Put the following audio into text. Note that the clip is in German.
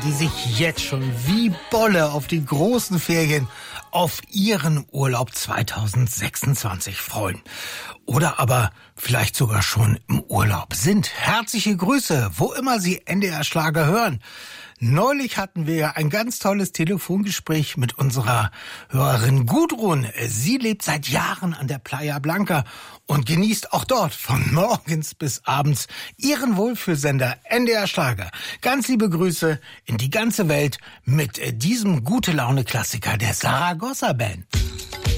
die sich jetzt schon wie Bolle auf die großen Ferien, auf ihren Urlaub 2026 freuen. Oder aber vielleicht sogar schon im Urlaub sind. Herzliche Grüße, wo immer Sie NDR Schlager hören. Neulich hatten wir ja ein ganz tolles Telefongespräch mit unserer Hörerin Gudrun. Sie lebt seit Jahren an der Playa Blanca und genießt auch dort von morgens bis abends ihren Wohlfühlsender NDR Schlager. Ganz liebe Grüße in die ganze Welt mit diesem Gute-Laune-Klassiker der Saragossa Band.